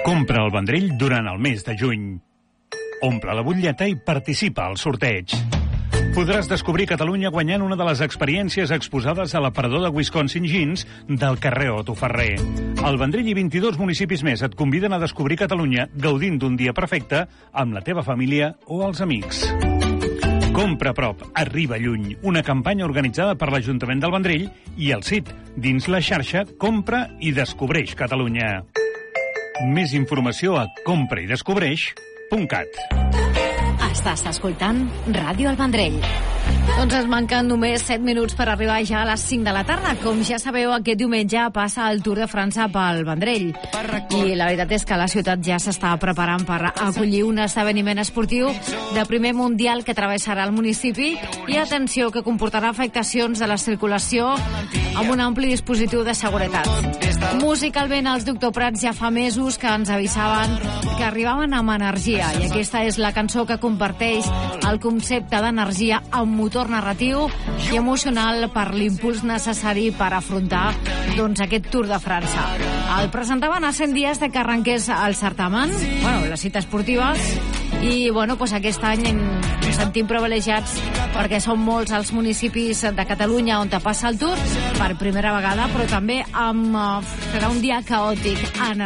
Compra el Vendrell durant el mes de juny. Omple la butlleta i participa al sorteig. Podràs descobrir Catalunya guanyant una de les experiències exposades a l'aparador de Wisconsin Jeans del carrer Otto Ferrer. El Vendrell i 22 municipis més et conviden a descobrir Catalunya gaudint d'un dia perfecte amb la teva família o els amics. Compra a prop, arriba lluny. Una campanya organitzada per l'Ajuntament del Vendrell i el CIT, dins la xarxa Compra i Descobreix Catalunya. Més informació a compraidescobreix.cat. Estàs escoltant Ràdio El Vendrell. Doncs ens manquen només 7 minuts per arribar ja a les 5 de la tarda. Com ja sabeu, aquest diumenge passa el Tour de França pel Vendrell. I la veritat és que la ciutat ja s'està preparant per acollir un esdeveniment esportiu de primer mundial que travessarà el municipi i, atenció, que comportarà afectacions de la circulació amb un ampli dispositiu de seguretat. Musicalment, els Doctor Prats ja fa mesos que ens avisaven que arribaven amb energia, i aquesta és la cançó que comparteix el concepte d'energia amb motor narratiu i emocional per l'impuls necessari per afrontar aquest Tour de França. El presentaven a 100 dies de que arrenqués el certamen, les cites esportives, i aquest any ens sentim privilegiats perquè són molts els municipis de Catalunya on passa el Tour per primera vegada, però també serà un dia caòtic,